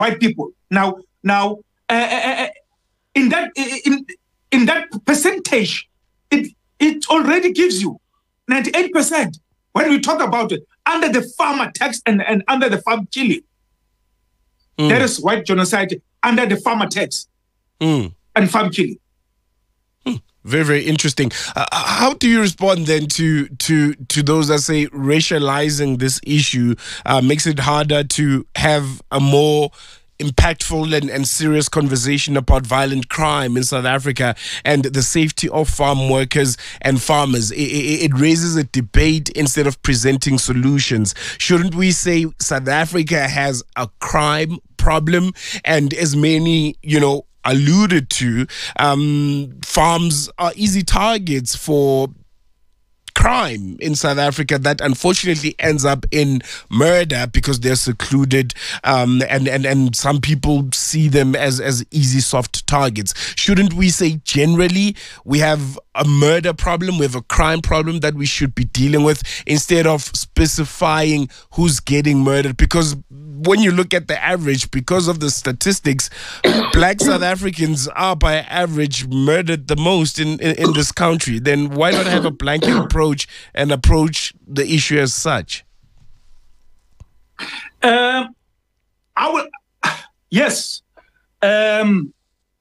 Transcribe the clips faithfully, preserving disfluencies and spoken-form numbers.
white people. Now, now, uh, uh, in that in in that percentage, it it already gives you ninety-eight percent when we talk about it under the farmer tax and, and under the farm killing. Mm. There is white genocide under the farmer tax mm. and farm killing. Mm. Very, very interesting. Uh, how do you respond then to to to those that say racializing this issue uh, makes it harder to have a more impactful and, and serious conversation about violent crime in South Africa and the safety of farm workers and farmers? It, it, it raises a debate instead of presenting solutions. Shouldn't we say South Africa has a crime problem, and as many, you know, alluded to, um, farms are easy targets for crime in South Africa that unfortunately ends up in murder because they're secluded, um, and, and, and some people see them as, as easy, soft targets. Shouldn't we say generally we have a murder problem, we have a crime problem that we should be dealing with instead of specifying who's getting murdered? Because when you look at the average, because of the statistics, black South Africans are by average murdered the most in, in, in this country. Then why not have a blanket approach and approach the issue as such? Um, I will, yes, um,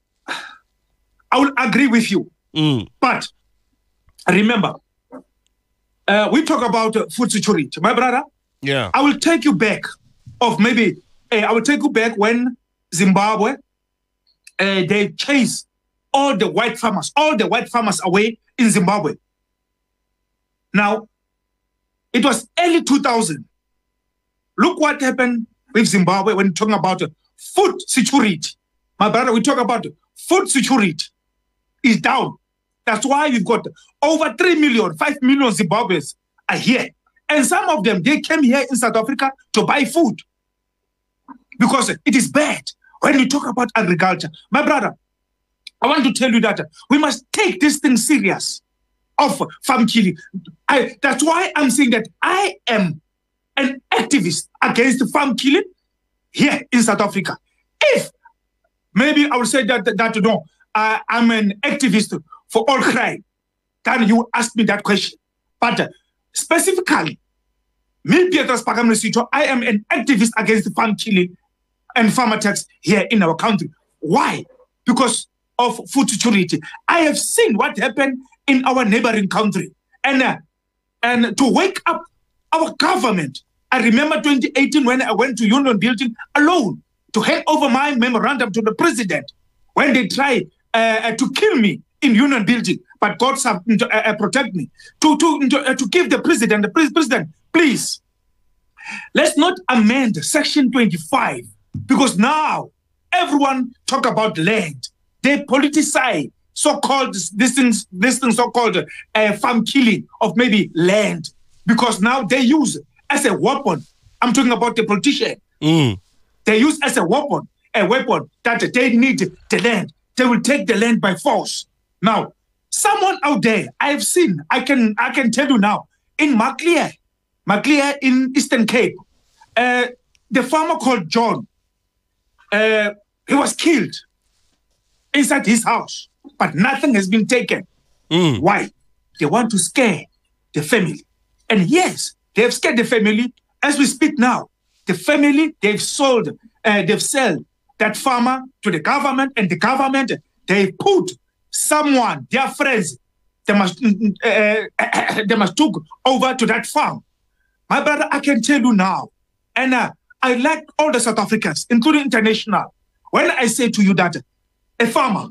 I will agree with you. Mm. But remember, uh, we talk about uh, food security. My brother, yeah, I will take you back. Of maybe, uh, I will take you back when Zimbabwe, uh, they chased all the white farmers, all the white farmers away in Zimbabwe. Now, it was early two thousand. Look what happened with Zimbabwe when talking about uh, food security. My brother, we talk about food security is down. That's why we've got over three million, five million Zimbabweans are here. And some of them, they came here in South Africa to buy food. Because it is bad when you talk about agriculture. My brother, I want to tell you that we must take this thing serious of farm killing. I, that's why I'm saying that I am an activist against farm killing here in South Africa. If maybe I would say that, that, that no, uh, I'm an activist for all crime, then you ask me that question. But uh, specifically, me, Pietros Phakamile-Sitho, I am an activist against farm killing and farm attacks here in our country. Why? Because of food security. I have seen what happened in our neighboring country. And, uh, and to wake up our government, I remember twenty eighteen when I went to Union Building alone to hand over my memorandum to the president when they tried uh, to kill me in Union Building. But God uh, uh, protect me. To, to, uh, to give the president, the president, please, let's not amend Section twenty-five, because now everyone talk about land. They politicize so-called this thing, this thing so-called uh, farm killing of maybe land, because now they use as a weapon. I'm talking about the politician. Mm. They use as a weapon, a weapon that they need the land. They will take the land by force. Now, someone out there, I have seen, I can I can tell you now, in Maclear, Maclear in Eastern Cape, uh, the farmer called John, uh, he was killed inside his house, but nothing has been taken. Mm. Why? They want to scare the family. And yes, they have scared the family. As we speak now, the family, they've sold, uh, they've sold that farmer to the government, and the government, they put someone, their friends, they must, uh, they must took over to that farm. My brother, I can tell you now, and uh, I like all the South Africans, including international, when I say to you that a farmer,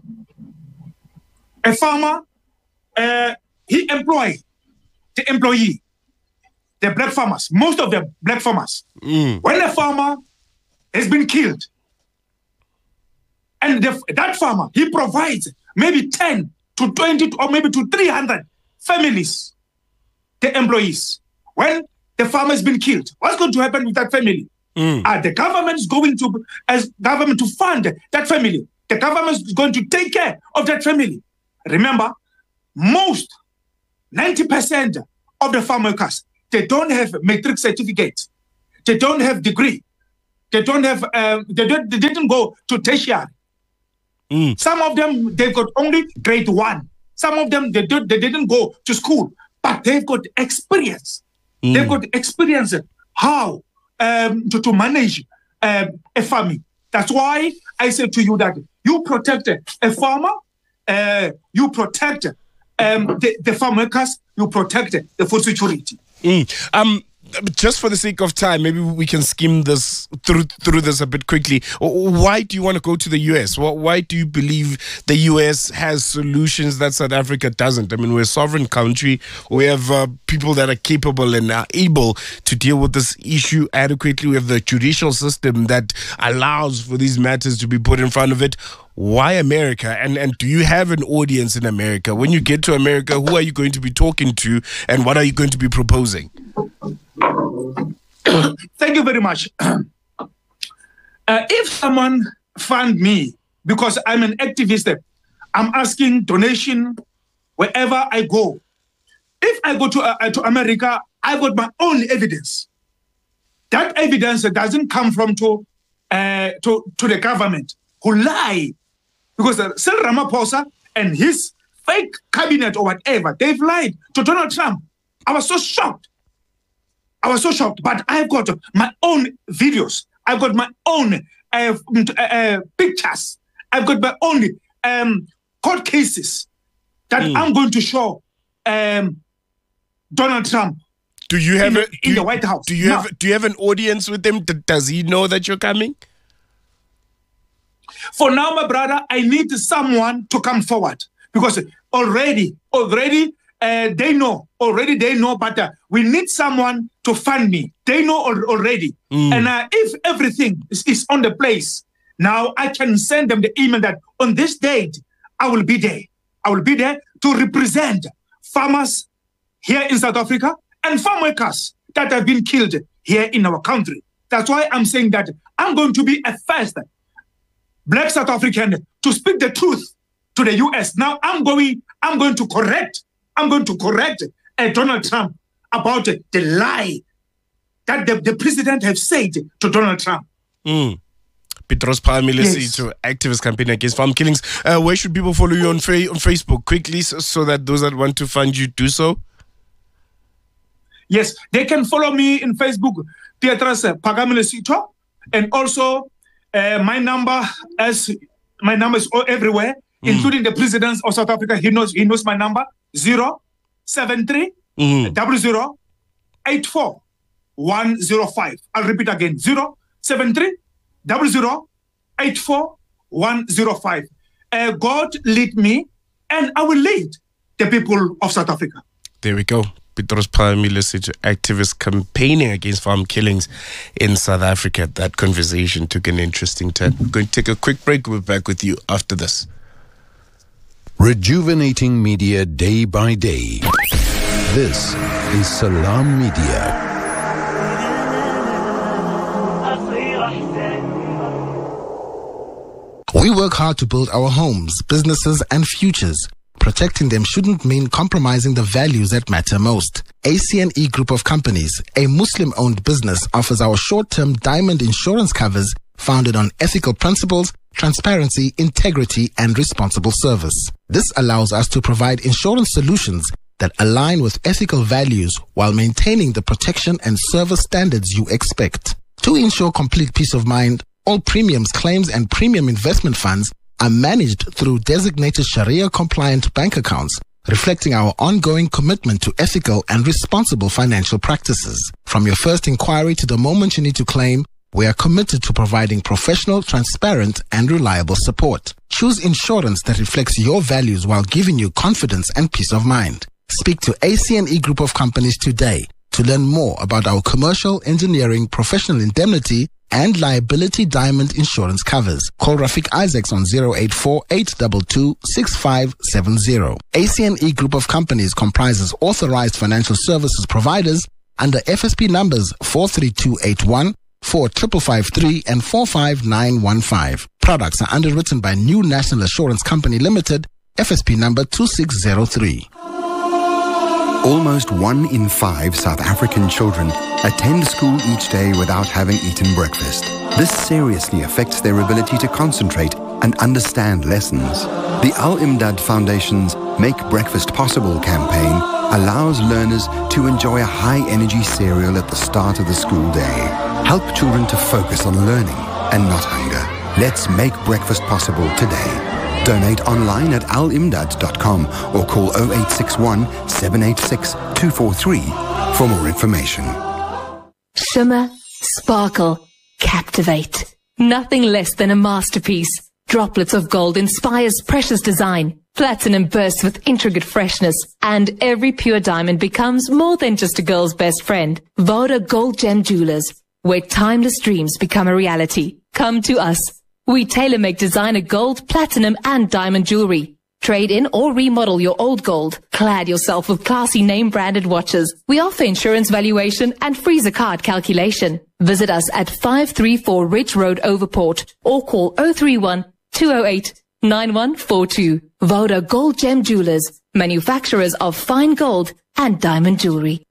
a farmer, uh, he employ the employee, the black farmers, most of them black farmers. Mm. When a farmer has been killed, and the, that farmer, he provides maybe ten to twenty or maybe to three hundred families, the employees. When the farmer has been killed, what's going to happen with that family? Mm. Uh, the government is going to, as government to fund that family. The government is going to take care of that family. Remember, most, ninety percent of the farm workers, they don't have matric certificates. They don't have degree. they don't have, uh, they, don't, they didn't go to tertiary. Mm. Some of them, they've got only grade one. Some of them, they, did, they didn't go to school, but they've got experience. Mm. They've got experience how um, to, to manage uh, a family. That's why I say to you that you protect a farmer, uh, you protect um, the, the farm workers, you protect the food security. Mm. Um, just for the sake of time, maybe we can skim this through through this a bit quickly. Why do you want to go to the U S? Why do you believe the U S has solutions that South Africa doesn't? I mean, we're a sovereign country. We have uh, people that are capable and are able to deal with this issue adequately. We have the judicial system that allows for these matters to be put in front of it. Why America? And and do you have an audience in America? When you get to America, who are you going to be talking to, and what are you going to be proposing? Thank you very much. Uh, if someone fund me because I'm an activist, I'm asking donation wherever I go. If I go to uh, to America, I got my own evidence. That evidence doesn't come from to uh, to to the government who lie, because uh, Cyril Ramaphosa and his fake cabinet or whatever, they've lied to Donald Trump. I was so shocked. I was so shocked, but I've got my own videos. I've got my own uh, uh, pictures. I've got my own um, court cases that mm. I'm going to show um, Donald Trump. Do you have in, a, in do, the White House? Do you now, have Do you have an audience with him? Does he know that you're coming? For now, my brother, I need someone to come forward, because already, already. Uh, they know, already they know, but uh, we need someone to fund me. They know al already. Mm. And uh, if everything is, is on the place, now I can send them the email that on this date, I will be there. I will be there to represent farmers here in South Africa and farm workers that have been killed here in our country. That's why I'm saying that I'm going to be a first Black South African to speak the truth to the U S. Now I'm going, I'm going to correct I'm going to correct uh, Donald Trump about uh, the lie that the, the president has said to Donald Trump. Mm. Petros Phalamilisitho, yes. Activist campaign against farm killings. Uh, where should people follow you on, fa on Facebook quickly, so, so that those that want to find you do so? Yes, they can follow me in Facebook, Petros Phalamilisitho, and also uh, my number as my number is all everywhere, mm. including the president of South Africa. He knows he knows my number. Zero seven three mm. double zero eight four one zero five. I'll repeat again. Zero seven three double zero eight four one zero five. Uh, God lead me, and I will lead the people of South Africa. There we go. Petros Phalamilisitho, activist campaigning against farm killings in South Africa. That conversation took an interesting turn. We're going to take a quick break. We'll be back with you after this. Rejuvenating media day by day. This is Salam Media. We work hard to build our homes, businesses, and futures. Protecting them shouldn't mean compromising the values that matter most. A C N E Group of Companies, a Muslim-owned business, offers our short-term diamond insurance covers founded on ethical principles, transparency, integrity, and responsible service. This allows us to provide insurance solutions that align with ethical values while maintaining the protection and service standards you expect. To ensure complete peace of mind, all premiums, claims, and premium investment funds are managed through designated Sharia-compliant bank accounts, reflecting our ongoing commitment to ethical and responsible financial practices. From your first inquiry to the moment you need to claim, we are committed to providing professional, transparent, and reliable support. Choose insurance that reflects your values while giving you confidence and peace of mind. Speak to A C N E Group of Companies today to learn more about our commercial, engineering, professional indemnity, and liability diamond insurance covers. Call Rafik Isaacs on zero eight four, eight two two, six five seven zero. A C N E Group of Companies comprises authorized financial services providers under F S P numbers four three two eight one, four five five three, and four five nine one five. Products are underwritten by New National Assurance Company Limited, F S P number two six zero three. Almost one in five South African children attend school each day without having eaten breakfast. This seriously affects their ability to concentrate and understand lessons. The Al-Imdad Foundation's Make Breakfast Possible campaign allows learners to enjoy a high-energy cereal at the start of the school day. Help children to focus on learning and not hunger. Let's make breakfast possible today. Donate online at al imdad dot com or call oh eight six one, seven eight six, two four three for more information. Shimmer, sparkle, captivate. Nothing less than a masterpiece. Droplets of gold inspires precious design. Platinum bursts with intricate freshness. And every pure diamond becomes more than just a girl's best friend. Voda Gold Gem Jewelers, where timeless dreams become a reality. Come to us. We tailor-make designer gold, platinum and diamond jewelry. Trade in or remodel your old gold. Clad yourself with classy name-branded watches. We offer insurance valuation and freezer card calculation. Visit us at five three four Ridge Road, Overport, or call oh three one, two oh eight, nine one four two. Voda Gold Gem Jewelers, manufacturers of fine gold and diamond jewelry.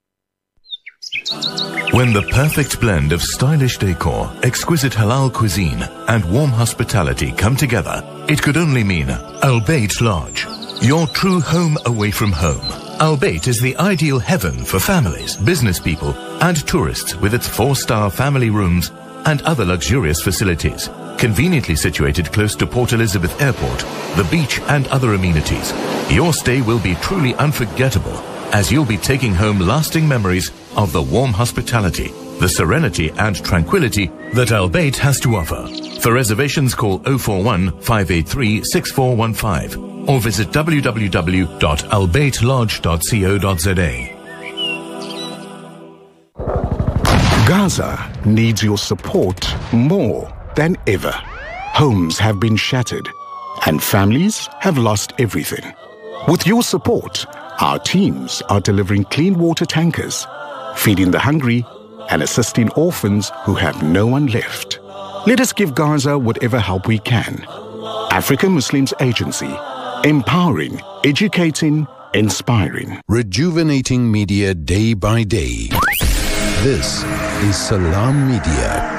When the perfect blend of stylish decor, exquisite halal cuisine, and warm hospitality come together, it could only mean Al Bayt Lodge, your true home away from home. Al Bayt is the ideal heaven for families, business people, and tourists with its four-star family rooms and other luxurious facilities. Conveniently situated close to Port Elizabeth Airport, the beach, and other amenities, your stay will be truly unforgettable, as you'll be taking home lasting memories of the warm hospitality, the serenity and tranquility that Al Bayt has to offer. For reservations, call oh four one, five eight three, six four one five or visit w w w dot al bayt lodge dot co dot z a. Gaza needs your support more than ever. Homes have been shattered and families have lost everything. With your support, our teams are delivering clean water tankers, feeding the hungry, and assisting orphans who have no one left. Let us give Gaza whatever help we can. African Muslims Agency, empowering, educating, inspiring. Rejuvenating media day by day. This is Salam Media.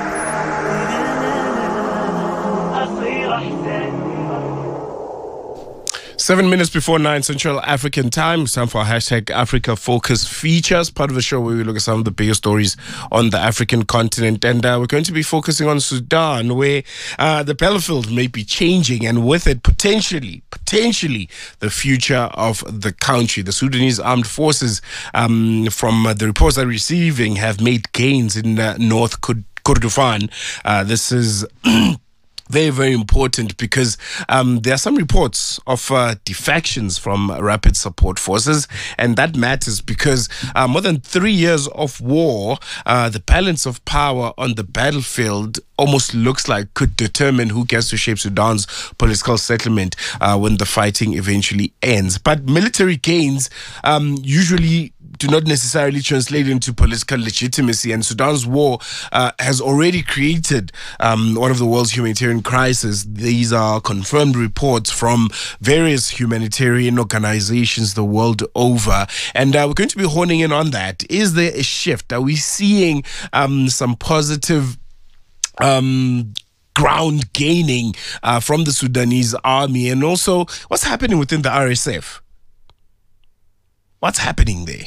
Seven minutes before nine Central African time. It's time for our hashtag Africa Focus features, part of the show where we look at some of the biggest stories on the African continent. And uh, we're going to be focusing on Sudan, where uh, the battlefield may be changing, and with it, potentially, potentially, the future of the country. The Sudanese armed forces, um, from uh, the reports they're receiving, have made gains in uh, North Kordofan. Uh, this is very, very important because um, there are some reports of uh, defections from Rapid Support Forces, and that matters because uh, more than three years of war, uh, the balance of power on the battlefield almost looks like could determine who gets to shape Sudan's political settlement uh, when the fighting eventually ends. But military gains um, usually do not necessarily translate into political legitimacy, and Sudan's war uh, has already created um, one of the world's humanitarian crises. These are confirmed reports from various humanitarian organizations the world over, and uh, we're going to be honing in on that. Is there a shift? Are we seeing um, some positive um ground gaining uh, from the Sudanese army? And also, what's happening within the R S F? What's happening there?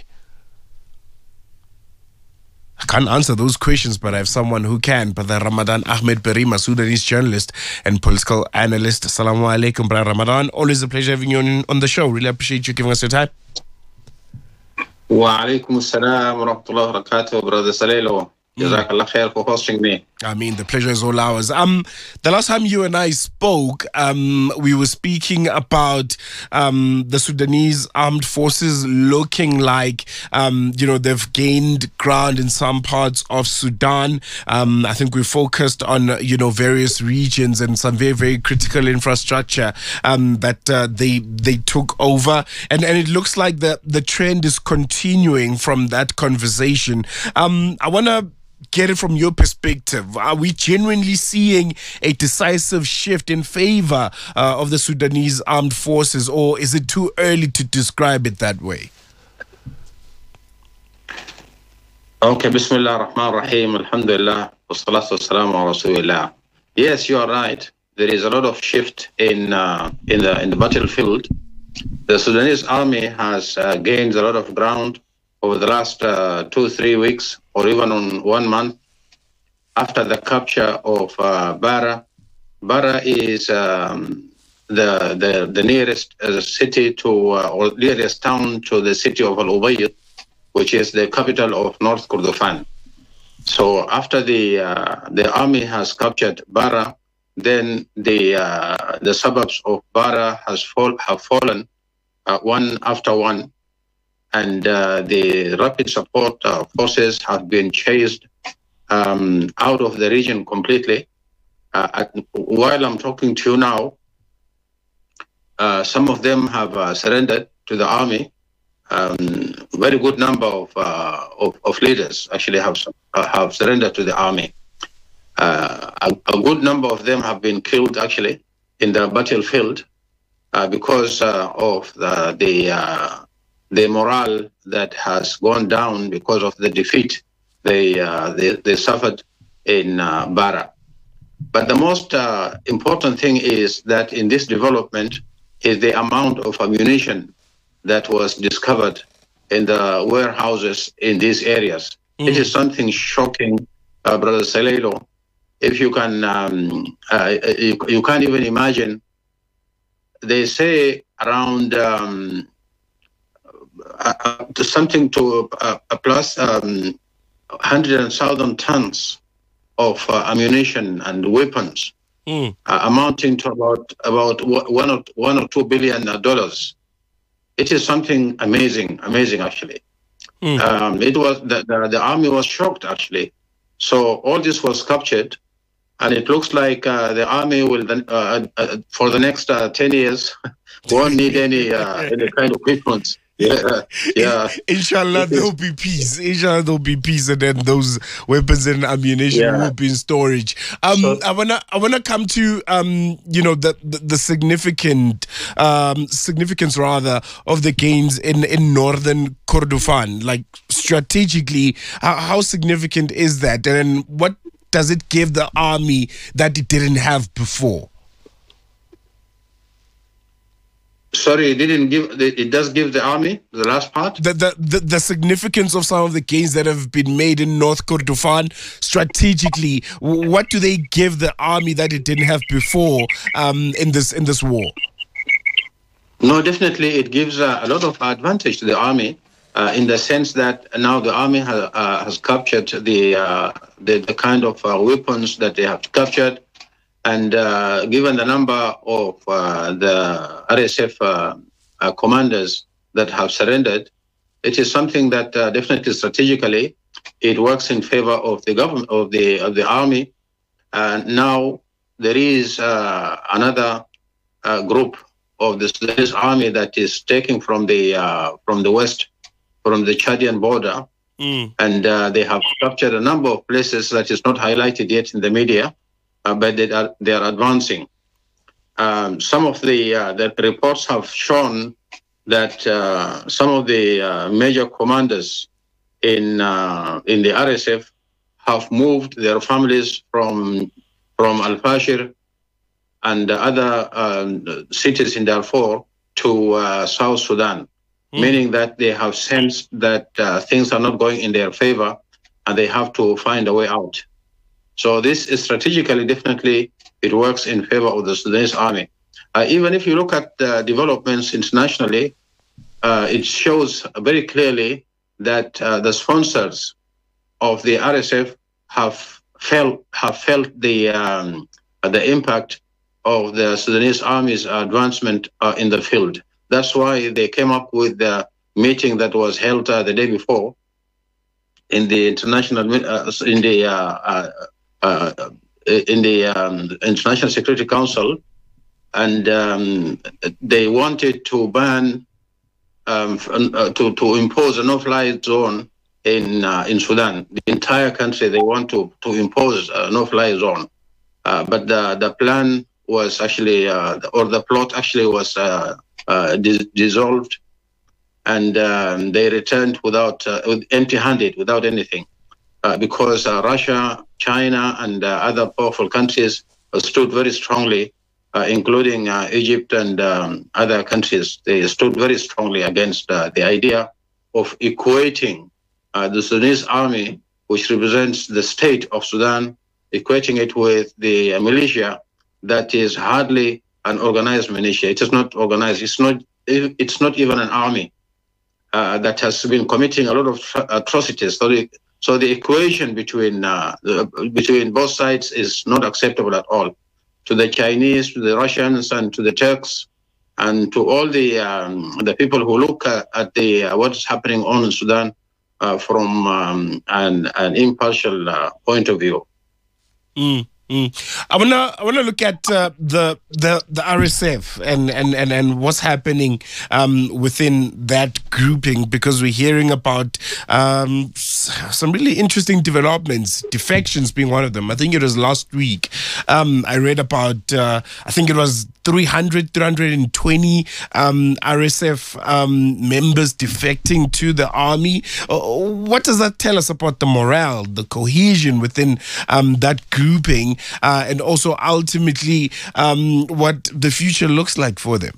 I can't answer those questions, but I have someone who can. Brother Ramadan Ahmed Berima, Sudanese journalist and political analyst. Assalamu alaikum, Brother Ramadan. Always a pleasure having you on, on the show. Really appreciate you giving us your time. Wa alaikum assalam wa rahmatullahi wa barakatuh, Brother Salelo. Jazakallah khair for hosting me. I mean, the pleasure is all ours. Um, the last time you and I spoke, um, we were speaking about um, the Sudanese armed forces looking like, um, you know, they've gained ground in some parts of Sudan. Um, I think we focused on, you know, various regions and some very, very critical infrastructure um, that uh, they they took over. And, and it looks like the, the trend is continuing from that conversation. Um, I want to get it from your perspective. Are we genuinely seeing a decisive shift in favor uh, of the Sudanese armed forces, or is it too early to describe it that way? Okay, Bismillah ar-Rahman ar-Rahim, Alhamdulillah, wassalatu wassalamu ala Rasulillah. Yes, you are right. There is a lot of shift in uh, in the in the battlefield. The Sudanese army has uh, gained a lot of ground over the last uh, two, three weeks, or even on one month after the capture of uh, Bara. Bara is um, the, the the nearest uh, city to, uh, or nearest town to the city of Al Ubayd, which is the capital of North Kordofan. So after the uh, the army has captured Bara, then the uh, the suburbs of Bara has fall, have fallen uh, one after one, and uh, the rapid support uh, forces have been chased um, out of the region completely. Uh, at, while I'm talking to you now, uh, some of them have uh, surrendered to the army. Um, very good number of, uh, of of leaders actually have uh, have surrendered to the army. Uh, a, a good number of them have been killed actually in the battlefield uh, because uh, of the the, uh, the morale that has gone down because of the defeat they uh, they, they suffered in uh, Bara. But the most uh, important thing is that in this development is the amount of ammunition that was discovered in the warehouses in these areas. Mm. It is something shocking, uh, Brother Salelo. If you can, um, uh, you, you can't even imagine. They say around um, uh, something to uh, a plus um, one hundred thousand tons of uh, ammunition and weapons, mm. uh, amounting to about about one or one or two billion dollars. It is something amazing, amazing actually. Mm. Um, it was the, the the army was shocked actually. So all this was captured, and it looks like uh, the army will then, uh, uh, for the next uh, ten years won't need any uh, any kind of weapons. Yeah, yeah. Inshallah, there'll be peace. Inshallah, there'll be peace, and then those weapons and ammunition yeah. will be in storage. Um, so, I wanna, I wanna come to um, you know, the the, the significant um significance rather of the gains in in northern Kordofan. Like strategically, how, how significant is that, and what does it give the army that it didn't have before? Sorry, it didn't give. It does give the army the last part. The, the the the significance of some of the gains that have been made in North Kordofan strategically. What do they give the army that it didn't have before um, in this in this war? No, definitely, it gives uh, a lot of advantage to the army uh, in the sense that now the army has uh, has captured the, uh, the the kind of uh, weapons that they have captured. And uh, given the number of uh, the R S F uh, uh, commanders that have surrendered, it is something that uh, definitely strategically it works in favor of the government of the of the army. And now there is uh, another uh, group of the Sudanese army that is taking from the uh, from the west, from the Chadian border, mm. and uh, they have captured a number of places that is not highlighted yet in the media. Uh, but they are, they are advancing. Um, some of the, uh, the reports have shown that uh, some of the uh, major commanders in uh, in the R S F have moved their families from from Al Fashir and other um, cities in Darfur to uh, South Sudan, mm. meaning that they have sensed that uh, things are not going in their favor and they have to find a way out. So this is strategically, definitely, it works in favor of the Sudanese army. Uh, even if you look at the developments internationally, uh, it shows very clearly that uh, the sponsors of the R S F have felt have felt the um, the impact of the Sudanese army's advancement uh, in the field. That's why they came up with the meeting that was held uh, the day before in the international uh, in the uh, uh, Uh, in the um, International Security Council, and um, they wanted to ban, um, uh, to, to impose a no-fly zone in uh, in Sudan. The entire country, they want to, to impose a no-fly zone. Uh, but the, the plan was actually, uh, or the plot actually was uh, uh, dis- dissolved, and um, they returned without, uh, with empty-handed, without anything. uh, because uh, Russia, China, and uh, other powerful countries uh, stood very strongly, uh, including uh, Egypt and um, other countries. They stood very strongly against uh, the idea of equating uh, the Sudanese army, which represents the state of Sudan, equating it with the uh, militia that is hardly an organized militia. It is not organized. It's not. It's not even an army uh, that has been committing a lot of atrocities. So the, so the equation between uh, the, between both sides is not acceptable at all. To the Chinese, to the Russians, and to the Turks, and to all the um, the people who look at, at the uh, what is happening on in Sudan uh, from um, an an impartial uh, point of view. Mm. Mm. I wanna I wanna look at uh, the the the R S F and and and, and what's happening um, within that grouping, because we're hearing about um, some really interesting developments, defections being one of them. I think it was last week. Um, I read about uh, I think it was three hundred, three hundred twenty um, R S F um, members defecting to the army. Uh, what does that tell us about the morale, the cohesion within um, that grouping? Uh, and also ultimately um, what the future looks like for them?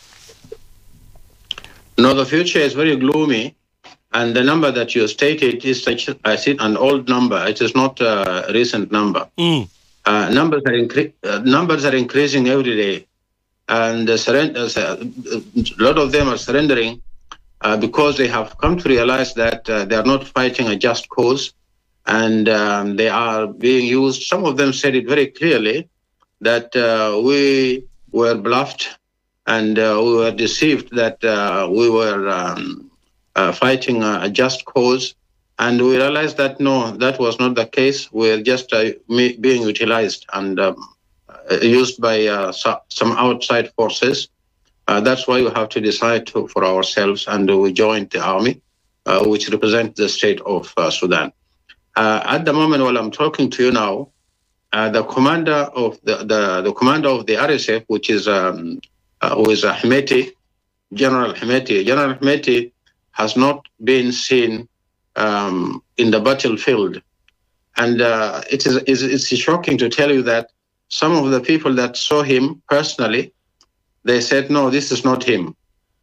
No, the future is very gloomy, and the number that you stated is, I see, an old number. It is not a recent number. Mm. Uh, numbers are incre- uh, numbers are increasing every day, and uh, surrender- uh, a lot of them are surrendering uh, because they have come to realize that uh, they are not fighting a just cause. And um, they are being used. Some of them said it very clearly that uh, we were bluffed and uh, we were deceived that uh, we were um, uh, fighting a, a just cause. And we realized that, no, that was not the case. We're just uh, being utilized and um, used by uh, so, some outside forces. Uh, that's why we have to decide to, for ourselves, and we joined the army, uh, which represents the state of uh, Sudan. Uh, at the moment while I'm talking to you now, uh, the commander of the, the, the commander of the R S F, which is um, uh, who is uh, Hemeti, General Hemeti. General Hemeti has not been seen um, in the battlefield, and uh, it is it's, it's shocking to tell you that some of the people that saw him personally, they said, no, this is not him.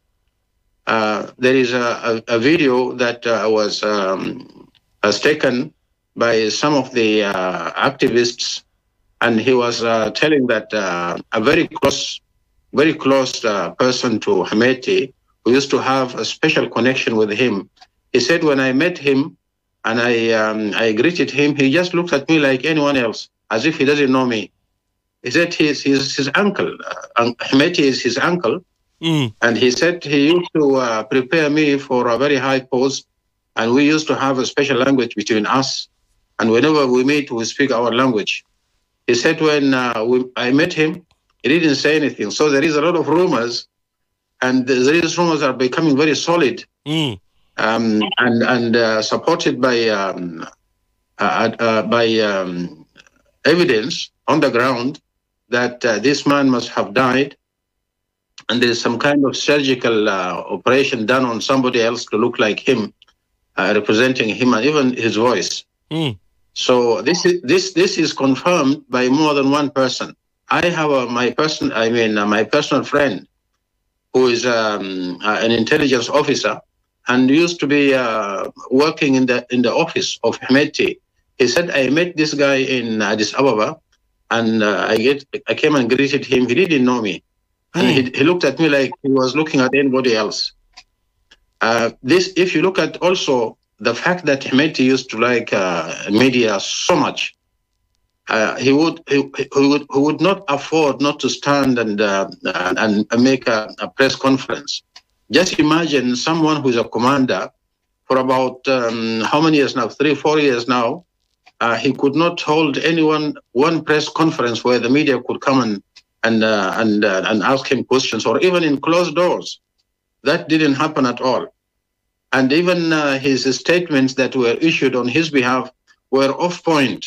Uh, there is a, a, a video that uh, was um, was taken by some of the uh, activists, and he was uh, telling that uh, a very close, very close uh, person to Hemeti, who used to have a special connection with him. He said, when I met him and I um, I greeted him, he just looked at me like anyone else, as if he doesn't know me. He said he's his, his uncle. Uh, Hemeti is his uncle, mm. and he said he used to uh, prepare me for a very high post, and we used to have a special language between us. And whenever we meet, we speak our language. He said when uh, we, I met him, he didn't say anything. So there is a lot of rumors, and these rumors are becoming very solid mm. um, and and uh, supported by um, uh, uh, by um, evidence on the ground that uh, this man must have died, and there is some kind of surgical uh, operation done on somebody else to look like him, uh, representing him, and even his voice. Mm. So this is this this is confirmed by more than one person. I have a, my person, I mean uh, my personal friend, who is um, uh, an intelligence officer, and used to be uh, working in the in the office of Hemeti. He said, I met this guy in Addis Ababa, and uh, I get I came and greeted him. He didn't know me, and mm. he, he looked at me like he was looking at anybody else. Uh, this, if you look at also the fact that Hemeti used to like uh, media so much, uh, he would he, he would he would not afford not to stand and uh, and, and make a, a press conference. Just imagine someone who is a commander for about um, how many years now? Three, four years now. Uh, he could not hold anyone one press conference where the media could come and and uh, and uh, and ask him questions, or even in closed doors. That didn't happen at all. And even uh, his statements that were issued on his behalf were off point,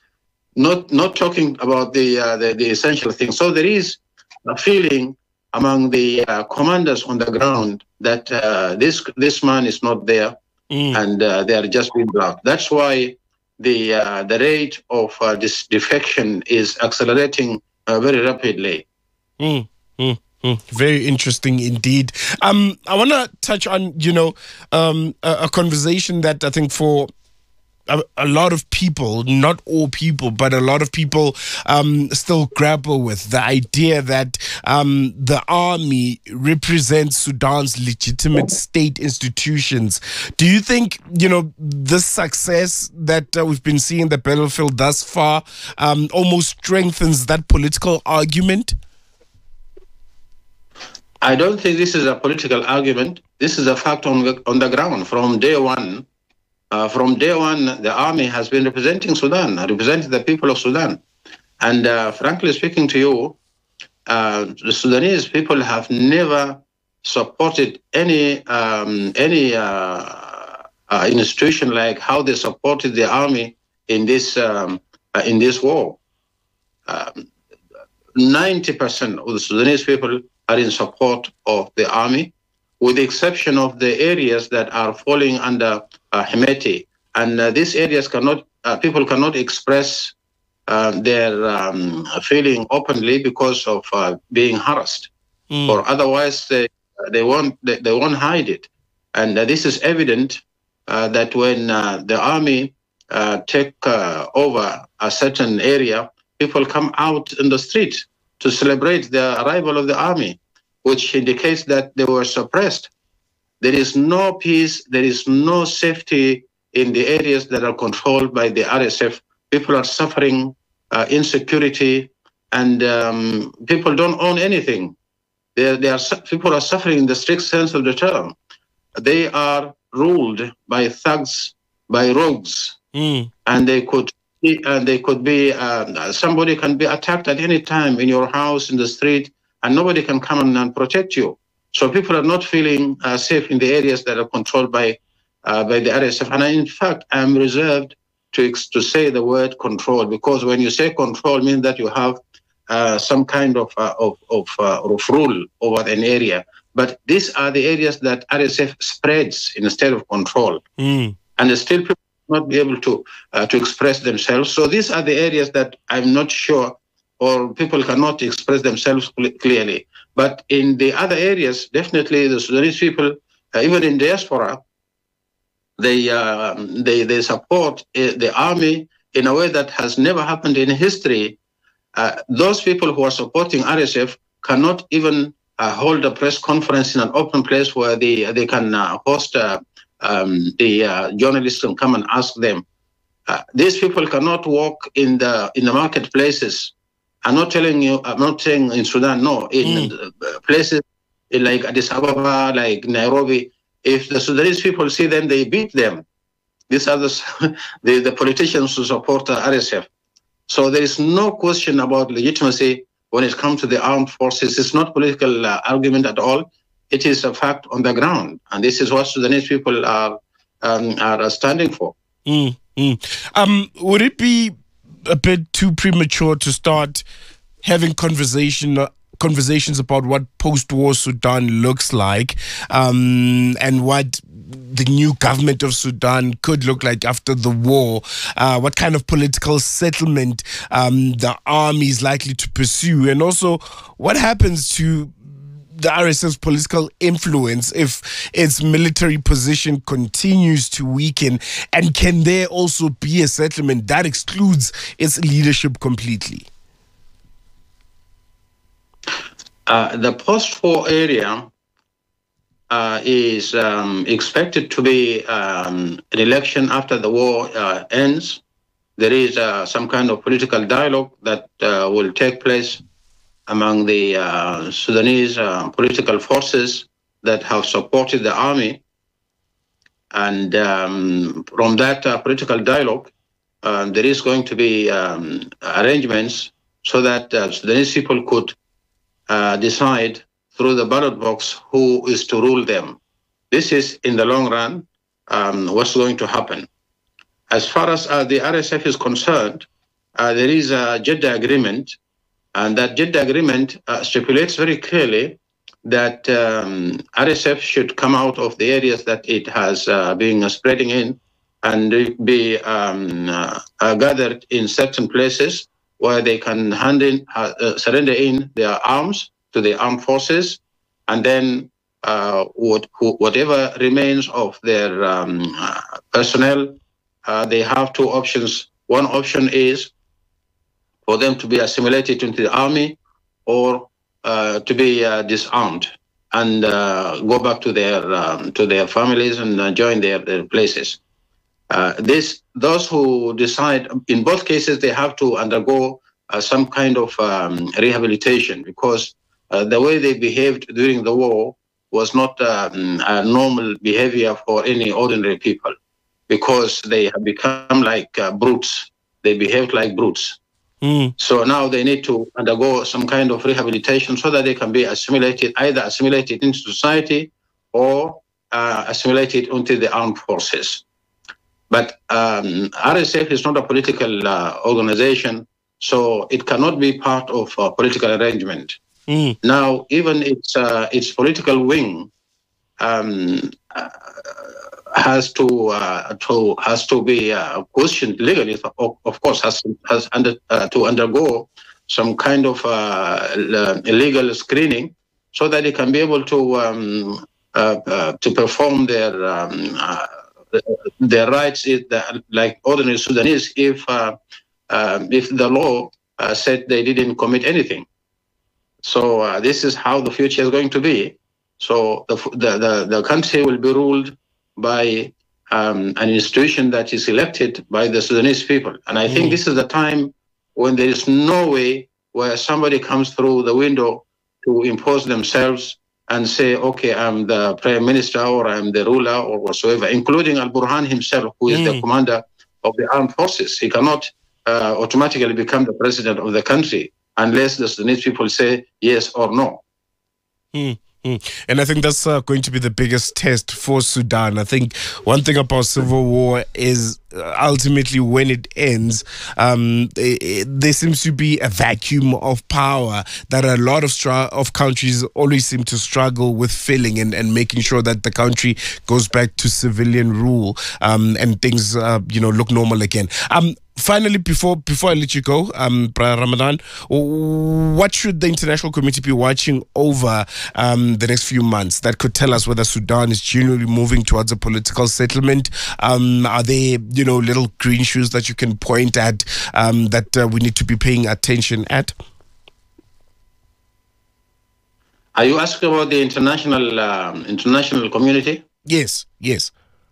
not not talking about the uh, the, the essential things. So there is a feeling among the uh, commanders on the ground that uh, this this man is not there, mm. and uh, they are just being blocked. That's why the uh, the rate of uh, this defection is accelerating uh, very rapidly. Mm, mm, mm. Very interesting indeed. Um, I want to touch on, you know, um, a, a conversation that I think for A, a lot of people, not all people, but a lot of people um, still grapple with the idea that um, the army represents Sudan's legitimate state institutions. Do you think, you know, the success that uh, we've been seeing in the battlefield thus far um, almost strengthens that political argument? I don't think this is a political argument. This is a fact on the, on the ground from day one. Uh, from day one, the army has been representing Sudan, representing the people of Sudan. And uh, frankly speaking to you, uh, the Sudanese people have never supported any um, any uh, uh, institution like how they supported the army in this um, uh, in this war. Um, ninety percent of the Sudanese people are in support of the army, with the exception of the areas that are falling under uh, Hemeti. And uh, these areas cannot, uh, people cannot express uh, their um, feeling openly because of uh, being harassed. Mm. Or otherwise, they, they, won't, they, they won't hide it. And uh, this is evident uh, that when uh, the army uh, take uh, over a certain area, people come out in the street to celebrate the arrival of the army, which indicates that they were suppressed. There is no peace, there is no safety in the areas that are controlled by the R S F. People are suffering uh, insecurity, and um, people don't own anything. They, they are, people are suffering in the strict sense of the term. They are ruled by thugs, by rogues, mm. and they could be, uh, they could be, uh, somebody can be attacked at any time in your house, in the street, and nobody can come in and protect you. So people are not feeling uh, safe in the areas that are controlled by uh, by the R S F. And I, in fact, I'm reserved to to say the word control, because when you say control, it means that you have uh, some kind of uh, of of, uh, of rule over an area. But these are the areas that R S F spreads instead of control, mm. and still people will not be able to uh, to express themselves. So these are the areas that I'm not sure, or people cannot express themselves cl- clearly. But in the other areas, definitely the Sudanese people, uh, even in diaspora, they, uh, they they support uh, the army in a way that has never happened in history. Uh, those people who are supporting R S F cannot even uh, hold a press conference in an open place where they, they can uh, host uh, um, the uh, journalists and come and ask them. Uh, these people cannot walk in the in the marketplaces. I'm not telling you, I'm not saying in Sudan, no, in mm. places like Addis Ababa, like Nairobi, if the Sudanese people see them, they beat them. These are the, the, the politicians who support the R S F. So there is no question about legitimacy when it comes to the armed forces. It's not political uh, argument at all. It is a fact on the ground. And this is what Sudanese people are, um, are standing for. Mm, mm. Um, would it be a bit too premature to start having conversation uh, conversations about what post-war Sudan looks like, um, and what the new government of Sudan could look like after the war, uh, what kind of political settlement um, the army is likely to pursue, and also what happens to the R S F's political influence if its military position continues to weaken, and can there also be a settlement that excludes its leadership completely? Uh, the post-war area uh, is um, expected to be um, an election after the war uh, ends. There is uh, some kind of political dialogue that uh, will take place among the uh, Sudanese uh, political forces that have supported the army. And um, from that uh, political dialogue, uh, there is going to be um, arrangements so that uh, Sudanese people could uh, decide through the ballot box who is to rule them. This is, in the long run, um, what's going to happen. As far as uh, the R S F is concerned, uh, there is a Jeddah agreement, and that Jeddah agreement uh, stipulates very clearly that um, R S F should come out of the areas that it has uh, been uh, spreading in and be um, uh, uh, gathered in certain places where they can hand in, uh, uh, surrender in their arms to the armed forces, and then uh, what, whatever remains of their um, uh, personnel, uh, they have two options. One option is for them to be assimilated into the army, or uh, to be uh, disarmed and uh, go back to their um, to their families and uh, join their, their places. Uh, this, those who decide, in both cases, they have to undergo uh, some kind of um, rehabilitation, because uh, the way they behaved during the war was not um, a normal behavior for any ordinary people, because they have become like uh, brutes. They behaved like brutes. Mm. So now they need to undergo some kind of rehabilitation so that they can be assimilated, either assimilated into society or uh, assimilated into the armed forces. But um, R S F is not a political uh, organization, so it cannot be part of a political arrangement. Mm. Now, even its uh, its political wing um, uh, has to uh, to has to be uh, questioned legally. Of, of course, has has under, uh, to undergo some kind of uh, legal screening so that they can be able to um, uh, uh, to perform their um, uh, their rights, like ordinary Sudanese, if uh, uh, if the law uh, said they didn't commit anything. So uh, this is how the future is going to be. So the the the, the country will be ruled by um, an institution that is elected by the Sudanese people. And I mm. think this is the time when there is no way where somebody comes through the window to impose themselves and say, okay, I'm the prime minister or I'm the ruler or whatsoever, including Al-Burhan himself, who is mm. the commander of the armed forces. He cannot uh, automatically become the president of the country unless the Sudanese people say yes or no. Mm. And I think that's uh, going to be the biggest test for Sudan. I think one thing about civil war is uh, ultimately when it ends, um, it, it, there seems to be a vacuum of power that a lot of str- of countries always seem to struggle with filling and, and making sure that the country goes back to civilian rule um, and things uh, you know look normal again. Um, Finally, before before I let you go, um, Ramadan, what should the international community be watching over um, the next few months that could tell us whether Sudan is genuinely moving towards a political settlement? Um, are there, you know, little green shoots that you can point at um, that uh, we need to be paying attention at? Are you asking about the international um, international community? Yes, yes.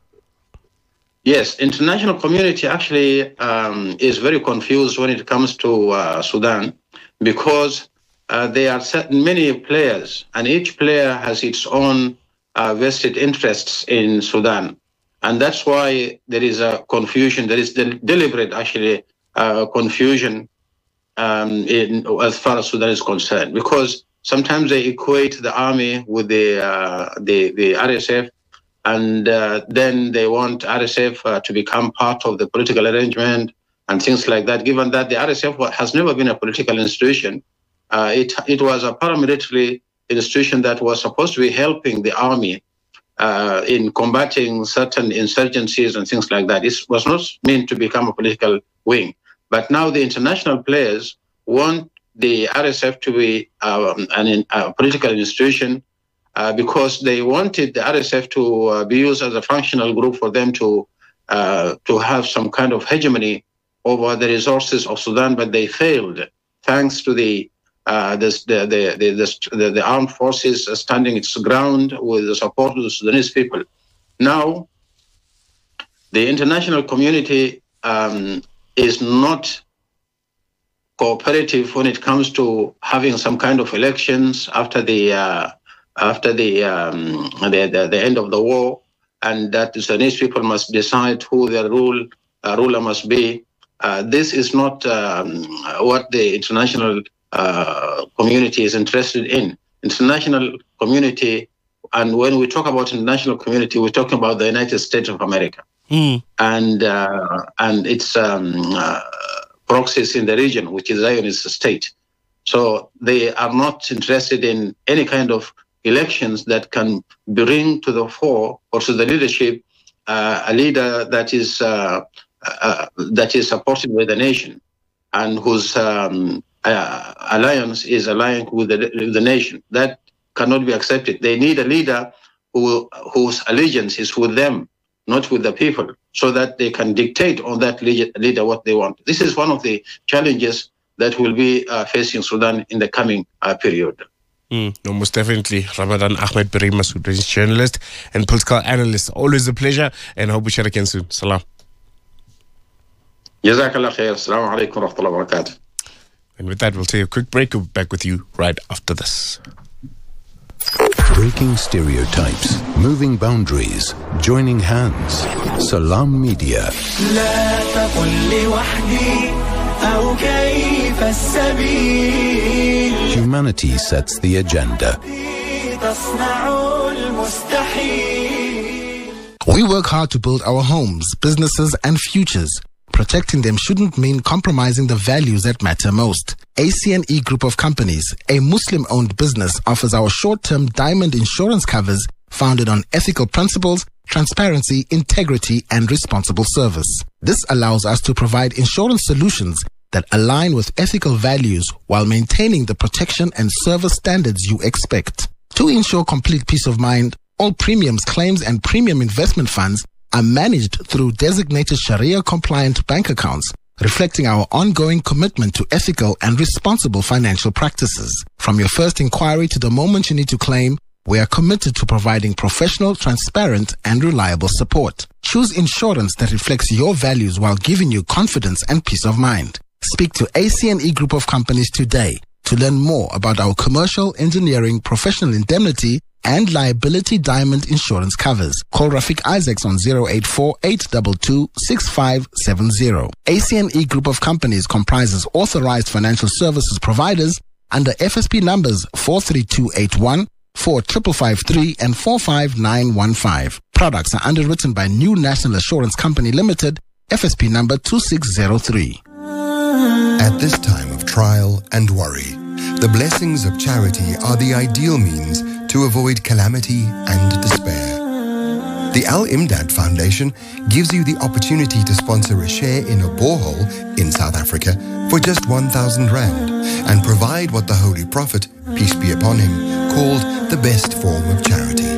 Yes, international community actually um, is very confused when it comes to uh, Sudan, because uh, there are certain many players, and each player has its own uh, vested interests in Sudan. And that's why there is a confusion, there is de- deliberate actually uh, confusion um, in, as far as Sudan is concerned, because sometimes they equate the army with the, uh, the, the R S F, and uh, then they want R S F uh, to become part of the political arrangement and things like that, given that the R S F has never been a political institution. Uh, it, it was a paramilitary institution that was supposed to be helping the army uh, in combating certain insurgencies and things like that. It was not meant to become a political wing. But now the international players want the R S F to be um, an, a political institution, Uh, because they wanted the R S F to uh, be used as a functional group for them to uh, to have some kind of hegemony over the resources of Sudan, but they failed thanks to the uh, this, the, the, the, the, the armed forces standing its ground with the support of the Sudanese people. Now, the international community um, is not cooperative when it comes to having some kind of elections after the uh, after the, um, the, the the end of the war, and that the Sudanese people must decide who their rule uh, ruler must be. Uh, this is not um, what the international uh, community is interested in. International community, and when we talk about international community, we're talking about the United States of America mm. and uh, and its um, uh, proxies in the region, which is Zionist state. So they are not interested in any kind of elections that can bring to the fore or to the leadership uh, a leader that is uh, uh, that is supported by the nation and whose um, uh, alliance is aligned with the, with the nation. That cannot be accepted. They need a leader who whose allegiance is with them, not with the people, so that they can dictate on that leader what they want. This is one of the challenges that will be uh, facing Sudan in the coming uh, period. Mm, no, most definitely. Ramadan Ahmed Bareem Masood is journalist and political analyst. Always a pleasure, and hope we chat again soon. Salam. Jazakallah khair. Assalamu alaikum wa rahmatullahi wa barakatuh. And with that, we'll take a quick break. We'll be back with you right after this. Breaking stereotypes, moving boundaries, joining hands. Salam Media. Humanity sets the agenda. We work hard to build our homes, businesses, and futures. Protecting them shouldn't mean compromising the values that matter most. A C N E Group of Companies, a Muslim-owned business, offers our short-term diamond insurance covers founded on ethical principles, transparency, integrity, and responsible service. This allows us to provide insurance solutions that align with ethical values while maintaining the protection and service standards you expect. To ensure complete peace of mind, all premiums, claims, and premium investment funds are managed through designated Sharia-compliant bank accounts, reflecting our ongoing commitment to ethical and responsible financial practices. From your first inquiry to the moment you need to claim, we are committed to providing professional, transparent, and reliable support. Choose insurance that reflects your values while giving you confidence and peace of mind. Speak to A C N E Group of Companies today to learn more about our commercial, engineering, professional indemnity, and liability diamond insurance covers. Call Rafiq Isaacs on zero eight four, eight two two, six five seven zero. A C N E Group of Companies comprises authorized financial services providers under F S P numbers four three two eight one, four five five three, and four five nine one five. Products are underwritten by New National Assurance Company Limited, F S P number two six zero three. At this time of trial and worry, the blessings of charity are the ideal means to avoid calamity and despair. The Al-Imdad Foundation gives you the opportunity to sponsor a share in a borehole in South Africa for just one thousand rand and provide what the Holy Prophet, peace be upon him, called the best form of charity.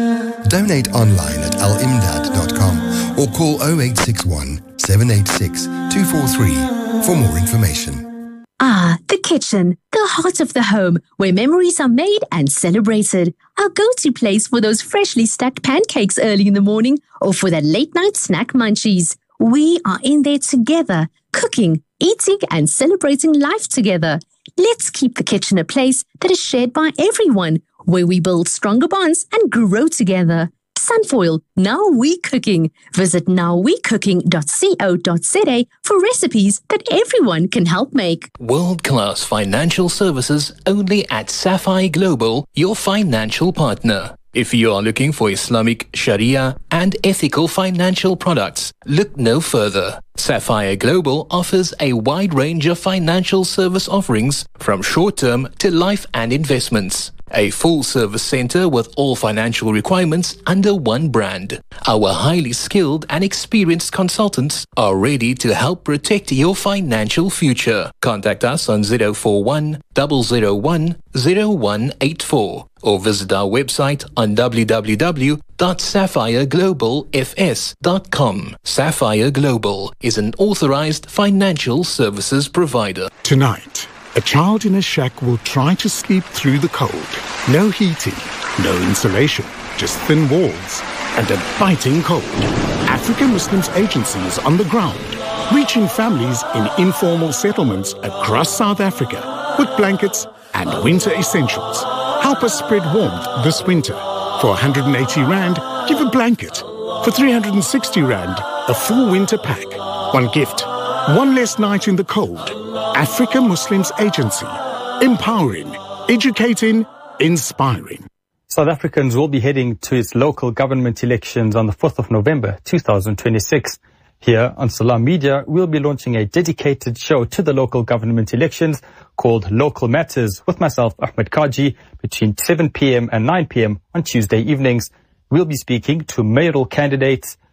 Donate online at al imdad dot com or call zero eight six one, seven eight six, two four three for more information. Ah, the kitchen, the heart of the home, where memories are made and celebrated. Our go-to place for those freshly stacked pancakes early in the morning or for that late-night snack munchies. We are in there together, cooking, eating, and celebrating life together. Let's keep the kitchen a place that is shared by everyone, where we build stronger bonds and grow together. Sunfoil, Now We Cooking. Visit now we cooking dot co dot za for recipes that everyone can help make. World-class financial services only at Sapphire Global, your financial partner. If you are looking for Islamic, Sharia, and ethical financial products, look no further. Sapphire Global offers a wide range of financial service offerings from short-term to life and investments. A full-service center with all financial requirements under one brand. Our highly skilled and experienced consultants are ready to help protect your financial future. Contact us on zero four one, zero zero one, zero one eight four or visit our website on w w w dot sapphire global f s dot com. Sapphire Global is an authorized financial services provider. Tonight, a child in a shack will try to sleep through the cold. No heating, no insulation, just thin walls and a biting cold. African Muslims Agency is on the ground, reaching families in informal settlements across South Africa with blankets and winter essentials. Help us spread warmth this winter. For one hundred eighty rand, give a blanket. For three hundred sixty rand, a full winter pack. One gift, one less night in the cold. African Muslims Agency. Empowering, educating, inspiring. South Africans will be heading to its local government elections on the fourth of November, two thousand twenty-six. Here on Salam Media, we'll be launching a dedicated show to the local government elections called Local Matters with myself, Ahmed Kaji, between seven p m and nine p m on Tuesday evenings. We'll be speaking to mayoral candidates,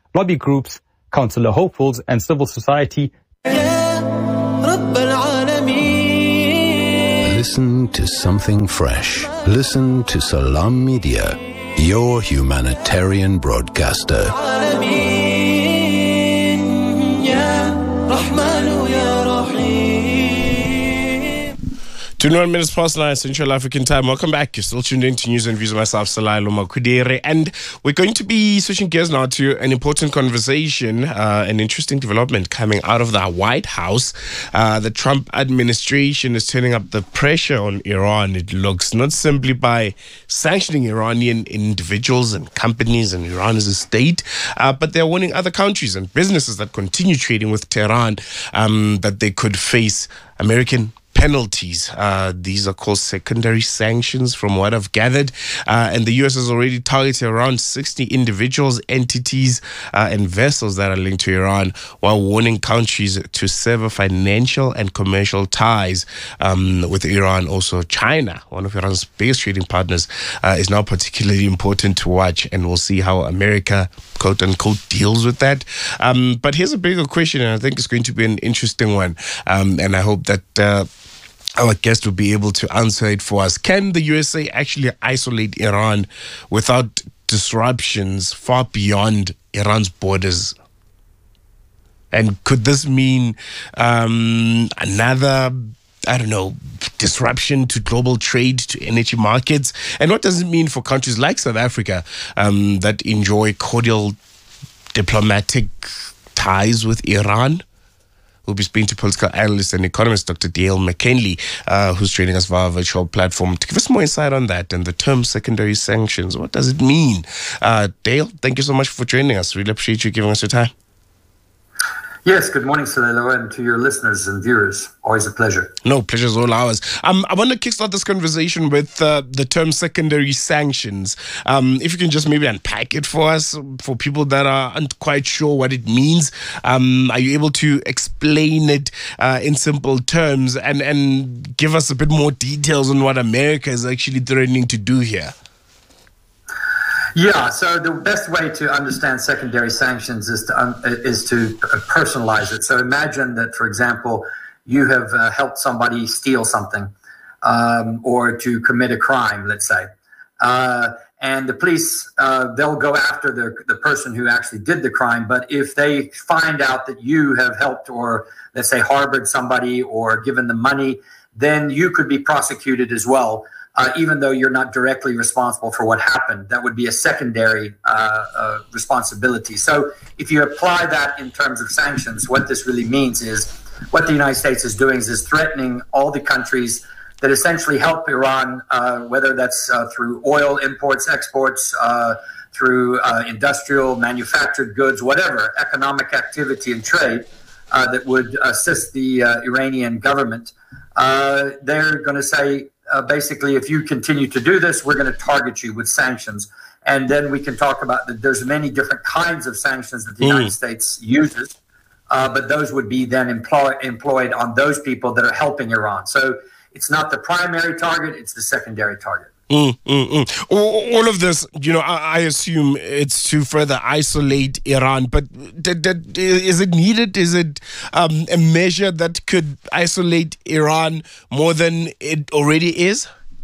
lobby groups, councillor hopefuls and civil society. Listen to something fresh. Listen to Salam Media, your humanitarian broadcaster. twenty-one minutes past nine, Central African time. Welcome back. You're still tuned in to News and Views with myself, Salailo Makudere. And we're going to be switching gears now to an important conversation, uh, an interesting development coming out of the White House. Uh, the Trump administration is turning up the pressure on Iran, it looks, not simply by sanctioning Iranian individuals and companies and Iran as a state, uh, but they're warning other countries and businesses that continue trading with Tehran um, that they could face American penalties. Uh, these are called secondary sanctions, from what I've gathered. Uh, and the U S has already targeted around sixty individuals, entities, uh, and vessels that are linked to Iran, while warning countries to sever financial and commercial ties um, with Iran. Also, China, one of Iran's biggest trading partners, uh, is now particularly important to watch, and we'll see how America, quote unquote, deals with that. Um, but here's a bigger question, and I think it's going to be an interesting one. Um, and I hope that uh, our guest will be able to answer it for us. Can the U S A actually isolate Iran without disruptions far beyond Iran's borders? And could this mean um, another, I don't know, disruption to global trade, to energy markets? And what does it mean for countries like South Africa um, that enjoy cordial diplomatic ties with Iran? We'll be speaking to political analyst and economist Doctor Dale McKinley, uh, who's joining us via a virtual platform to give us more insight on that and the term secondary sanctions. What does it mean? Uh, Dale, thank you so much for joining us. Really appreciate you giving us your time. Yes, good morning, Salilo, and to your listeners and viewers. Always a pleasure. No, pleasure's all ours. Um, I want to kickstart this conversation with uh, the term secondary sanctions. Um, if you can just maybe unpack it for us, for people that are aren't quite sure what it means. Um, are you able to explain it uh, in simple terms and, and give us a bit more details on what America is actually threatening to do here? Yeah, so the best way to understand secondary sanctions is to um, is to personalize it. So imagine that, for example, you have uh, helped somebody steal something um, or to commit a crime, let's say. Uh, and the police, uh, they'll go after the, the person who actually did the crime. But if they find out that you have helped or, let's say, harbored somebody or given them money, then you could be prosecuted as well. Uh, even though you're not directly responsible for what happened. That would be a secondary uh, uh, responsibility. So if you apply that in terms of sanctions, what this really means is what the United States is doing is, is threatening all the countries that essentially help Iran, uh, whether that's uh, through oil imports, exports, uh, through uh, industrial, manufactured goods, whatever, economic activity and trade uh, that would assist the uh, Iranian government. Uh, they're going to say, Uh, basically, if you continue to do this, we're going to target you with sanctions. And then we can talk about that. There's many different kinds of sanctions that the mm. United States uses, uh, but those would be then employ, employed on those people that are helping Iran. So it's not the primary target, it's the secondary target. Mm, mm, mm. All of this, you know, I, I assume it's to further isolate Iran, but d- d- is it needed? Is it um, a measure that could isolate Iran more than it already is?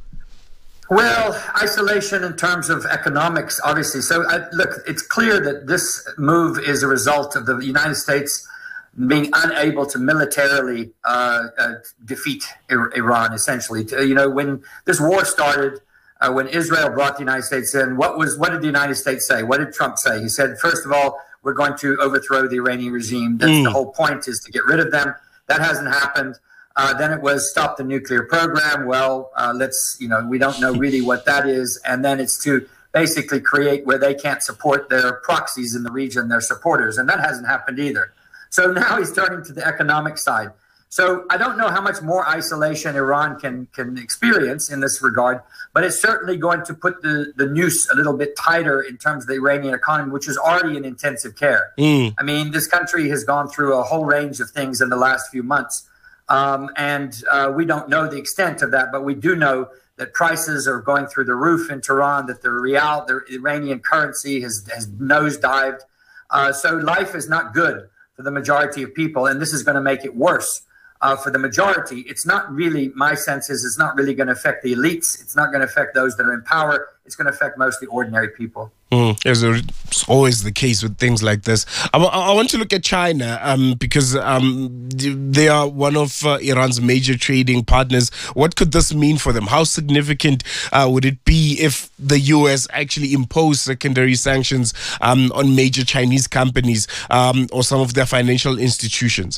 Well, isolation in terms of economics, obviously. So, uh, look, it's clear that this move is a result of the United States being unable to militarily uh, uh, defeat I- Iran, essentially. You know, when this war started, Uh, when Israel brought the United States in, what was what did the United States say? What did Trump say? He said, first of all, we're going to overthrow the Iranian regime. That's mm. the whole point, is to get rid of them. That hasn't happened. Uh, then it was stop the nuclear program. Well, uh, let's, you know, we don't know really what that is. And then it's to basically create where they can't support their proxies in the region, their supporters. And that hasn't happened either. So now he's turning to the economic side. So I don't know how much more isolation Iran can can experience in this regard, but it's certainly going to put the, the noose a little bit tighter in terms of the Iranian economy, which is already in intensive care. Mm. I mean, this country has gone through a whole range of things in the last few months, um, and uh, we don't know the extent of that, but we do know that prices are going through the roof in Tehran, that the rial, the Iranian currency has, has nosedived. Uh, so life is not good for the majority of people, and this is going to make it worse uh, for the majority. It's not really, my sense is, it's not really going to affect the elites. It's not going to affect those that are in power. It's going to affect mostly ordinary people. Mm, as it's always the case with things like this. I, I want to look at China um, because um, they are one of uh, Iran's major trading partners. What could this mean for them? How significant uh, would it be if the U S actually imposed secondary sanctions um, on major Chinese companies um, or some of their financial institutions?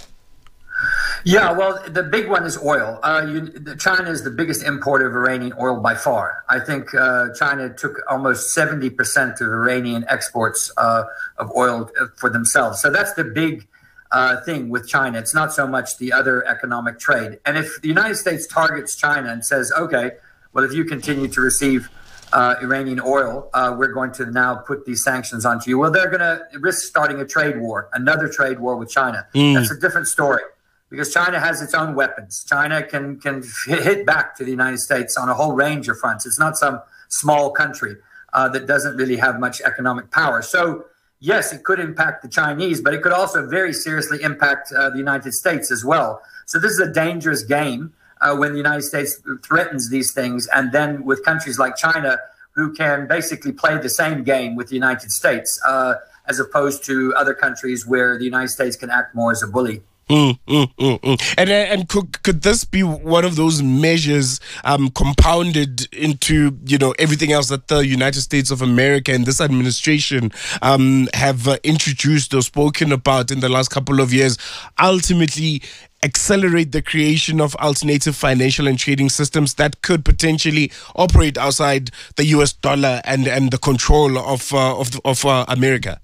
Yeah, well, the big one is oil. Uh, you, China is the biggest importer of Iranian oil by far. I think uh, China took almost seventy percent of Iranian exports uh, of oil for themselves. So that's the big uh, thing with China. It's not so much the other economic trade. And if the United States targets China and says, okay, well, if you continue to receive uh, Iranian oil, uh, we're going to now put these sanctions onto you. Well, they're going to risk starting a trade war, another trade war with China. Mm. That's a different story. Because China has its own weapons. China can can hit back to the United States on a whole range of fronts. It's not some small country uh, that doesn't really have much economic power. So, yes, it could impact the Chinese, but it could also very seriously impact uh, the United States as well. So this is a dangerous game uh, when the United States threatens these things, and then with countries like China who can basically play the same game with the United States uh, as opposed to other countries where the United States can act more as a bully. Mm, mm, mm, mm. And and could could this be one of those measures um, compounded into, you know, everything else that the United States of America and this administration um, have uh, introduced or spoken about in the last couple of years, ultimately accelerate the creation of alternative financial and trading systems that could potentially operate outside the U S dollar and, and the control of uh, of of uh, America?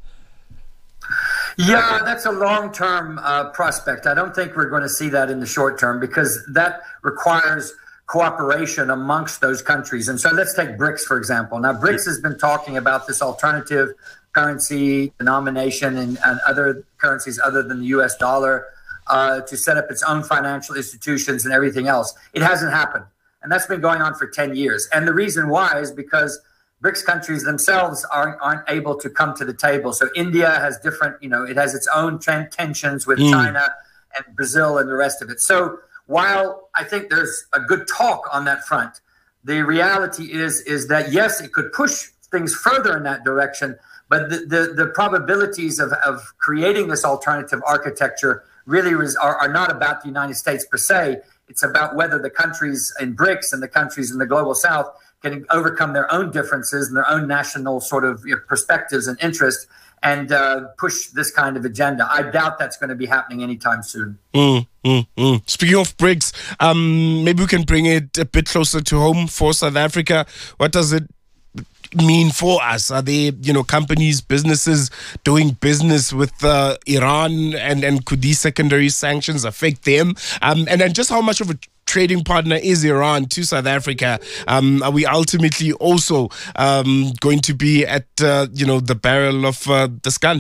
Yeah, that's a long-term uh, prospect. I don't think we're going to see that in the short term because that requires cooperation amongst those countries. And so let's take BRICS, for example. Now, BRICS has been talking about this alternative currency denomination and, and other currencies other than the U S dollar uh, to set up its own financial institutions and everything else. It hasn't happened. And that's been going on for ten years. And the reason why is because BRICS countries themselves aren't, aren't able to come to the table. So India has different, you know, it has its own tensions with mm. China and Brazil and the rest of it. So while I think there's a good talk on that front, the reality is, is that, yes, it could push things further in that direction, but the, the, the probabilities of, of creating this alternative architecture really res, are, are not about the United States per se. It's about whether the countries in BRICS and the countries in the global south can overcome their own differences and their own national sort of, you know, perspectives and interests and uh, push this kind of agenda. I doubt that's going to be happening anytime soon. Mm, mm, mm. Speaking of BRICS, um, maybe we can bring it a bit closer to home for South Africa. What does it mean for us? Are they, you know, companies, businesses doing business with uh, Iran, and, and could these secondary sanctions affect them? Um, and then just how much of a trading partner is Iran to South Africa? Um, are we ultimately also um, going to be at, uh, you know, the barrel of uh, this gun?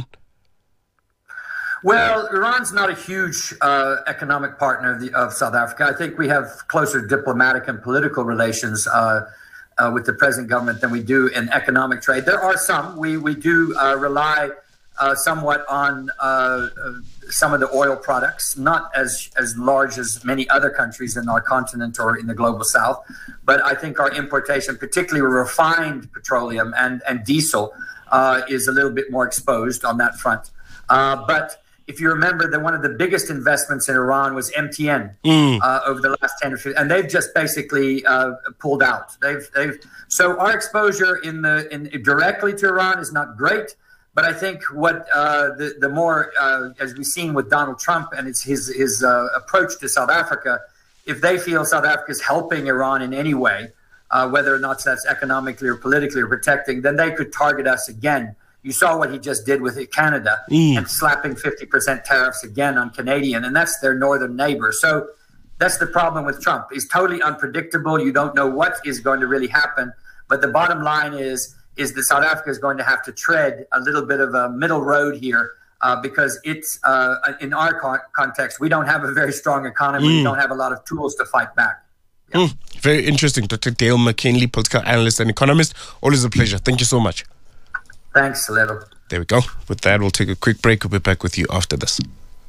Well, Iran's not a huge uh, economic partner of, the, of South Africa. I think we have closer diplomatic and political relations uh, uh, with the present government than we do in economic trade. There are some. We, we do uh, rely uh, somewhat on uh, uh, some of the oil products, not as, as large as many other countries in our continent or in the global south. But I think our importation, particularly refined petroleum and, and diesel, uh, is a little bit more exposed on that front. Uh, but if you remember that one of the biggest investments in Iran was M T N mm. uh, over the last ten or fifteen, and they've just basically uh, pulled out. They've, they've, so our exposure in the in directly to Iran is not great. But I think what uh, the the more uh, as we've seen with Donald Trump and it's his his uh, approach to South Africa, if they feel South Africa is helping Iran in any way, uh, whether or not that's economically or politically or protecting, then they could target us again. You saw what he just did with Canada mm. and slapping fifty percent tariffs again on Canadian, and that's their northern neighbor. So that's the problem with Trump. He's totally unpredictable. You don't know what is going to really happen. But the bottom line is, is that South Africa is going to have to tread a little bit of a middle road here uh, because it's, uh, in our con- context, we don't have a very strong economy. Mm. We don't have a lot of tools to fight back. Yeah. Mm. Very interesting. Doctor Dale McKinley, political analyst and economist. Always a pleasure. Thank you so much. Thanks, Leto. There we go. With that, we'll take a quick break. We'll be back with you after this.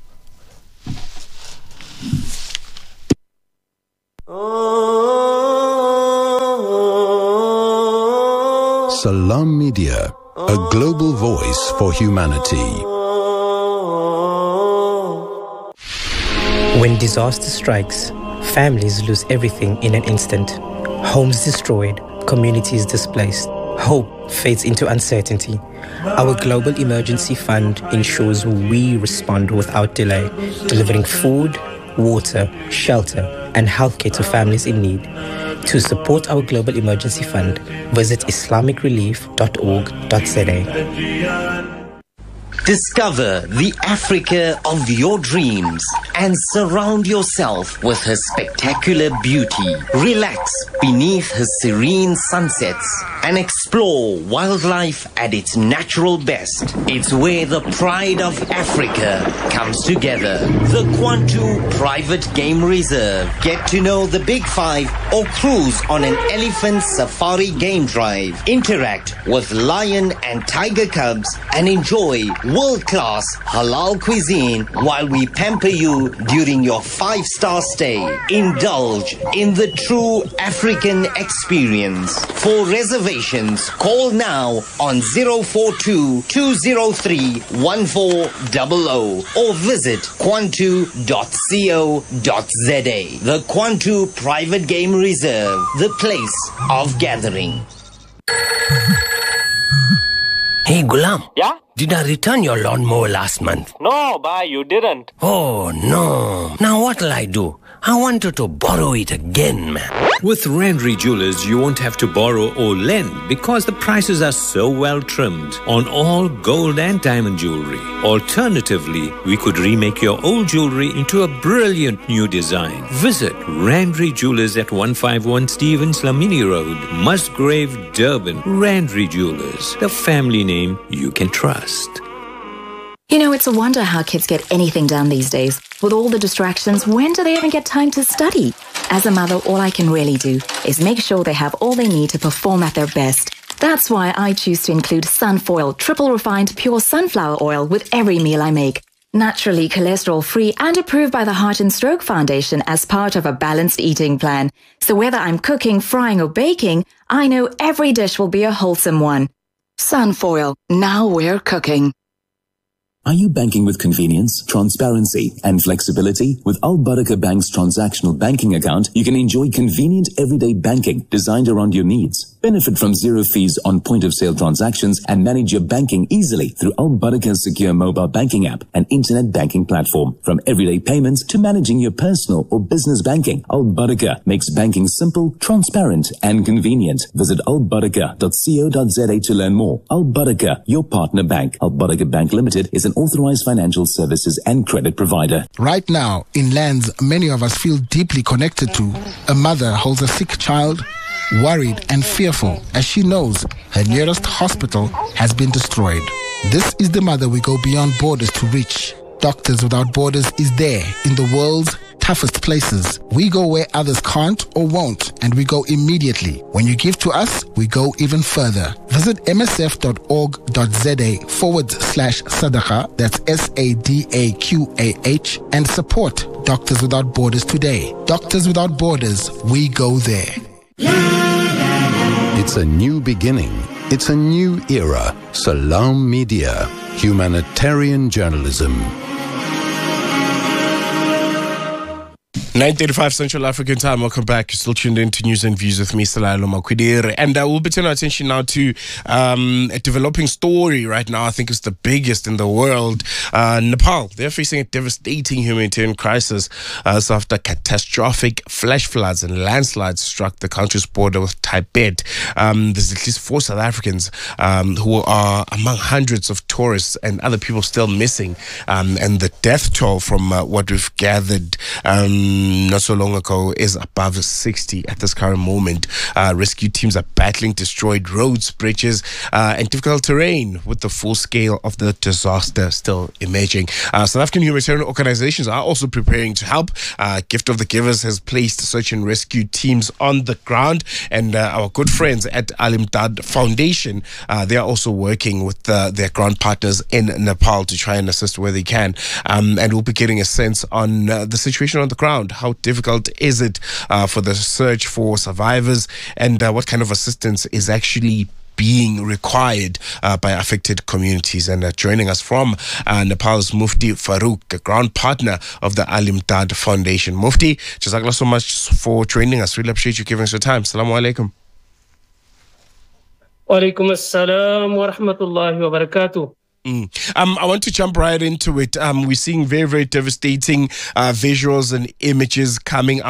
Salam Media, a global voice for humanity. When disaster strikes, families lose everything in an instant. Homes destroyed, communities displaced. Hope fades into uncertainty. Our Global Emergency Fund ensures we respond without delay, delivering food, water, shelter, and healthcare to families in need. To support our Global Emergency Fund, visit islamic relief dot org dot z a. Discover the Africa of your dreams and surround yourself with her spectacular beauty. Relax beneath her serene sunsets and explore wildlife at its natural best. It's where the pride of Africa comes together. The Kwantu Private Game Reserve. Get to know the Big Five or cruise on an elephant safari game drive. Interact with lion and tiger cubs and enjoy world-class halal cuisine while we pamper you during your five-star stay. Indulge in the true African experience. For reservations, call now on zero four two, two zero three, one four zero zero or visit kwantu dot co dot z a. The Kwantu Private Game Reserve, the place of gathering. Hey, Gulam. Yeah? Did I return your lawnmower last month? No, bye, you didn't. Oh, no. Now what'll I do? I wanted to borrow it again, man. With Randry Jewelers, you won't have to borrow or lend because the prices are so well trimmed on all gold and diamond jewelry. Alternatively, we could remake your old jewelry into a brilliant new design. Visit Randry Jewelers at one fifty-one Stevens Lamini Road, Musgrave, Durban. Randry Jewelers, the family name you can trust. You know, it's a wonder how kids get anything done these days. With all the distractions, when do they even get time to study? As a mother, all I can really do is make sure they have all they need to perform at their best. That's why I choose to include Sunfoil triple refined pure sunflower oil with every meal I make. Naturally cholesterol-free and approved by the Heart and Stroke Foundation as part of a balanced eating plan. So whether I'm cooking, frying or baking, I know every dish will be a wholesome one. Sunfoil, now we're cooking. Are you banking with convenience, transparency, and flexibility? With Al Barakah Bank's transactional banking account, you can enjoy convenient everyday banking designed around your needs. Benefit from zero fees on point-of-sale transactions and manage your banking easily through Al Barakah's secure mobile banking app and internet banking platform. From everyday payments to managing your personal or business banking, Al Barakah makes banking simple, transparent, and convenient. Visit al barakah dot co dot z a to learn more. Al Barakah, your partner bank. Al Barakah Bank Limited is an authorized financial services and credit provider. Right now, in lands many of us feel deeply connected to, a mother holds a sick child, worried and fearful as she knows her nearest hospital has been destroyed. This is the mother we go beyond borders to reach. Doctors Without Borders is there in the world's toughest places. We go where others can't or won't, and we go immediately. When you give to us, we go even further. Visit msf.org.za forward slash sadaqah, that's S A D A Q A H, and support Doctors Without Borders today. Doctors Without Borders, we go there. It's a new beginning. It's a new era. Salam Media, humanitarian journalism. nine thirty-five Central African Time. Welcome back. You're still tuned in to News and Views with me, Salalo Makwidere. And uh, we'll be turning our attention now to um, a developing story right now. I think it's the biggest in the world. Uh, Nepal, they're facing a devastating humanitarian crisis uh, so after catastrophic flash floods and landslides struck the country's border with Tibet. Um, there's at least four South Africans um, who are among hundreds of tourists and other people still missing. Um, and the death toll from uh, what we've gathered um, um, not so long ago is above sixty at this current moment. Uh, rescue teams are battling destroyed roads, bridges, uh, and difficult terrain with the full scale of the disaster still emerging. Uh, South African humanitarian organizations are also preparing to help. Uh, Gift of the Givers has placed search and rescue teams on the ground, and uh, our good friends at Al Imdad Foundation, uh, they are also working with uh, their ground partners in Nepal to try and assist where they can. Um, and we'll be getting a sense on uh, the situation on the ground. How difficult is it uh, for the search for survivors, and uh, what kind of assistance is actually being required uh, by affected communities. And uh, joining us from uh, Nepal's Mufti Farooq, a ground partner of the Al Imdad Foundation. Mufti, jazakallah so much for joining us. Really appreciate you giving us your time. Assalamu alaikum. Wa alaikum assalam wa rahmatullahi wa barakatuh. Mm. Um, I want to jump right into it. Um, we're seeing very, very devastating uh, visuals and images coming